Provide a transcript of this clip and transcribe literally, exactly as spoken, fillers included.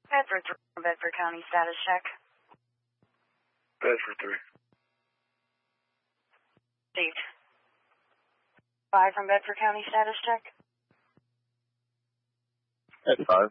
Bedford three from Bedford County status check. Bedford three. Received. five from Bedford County status check. At five.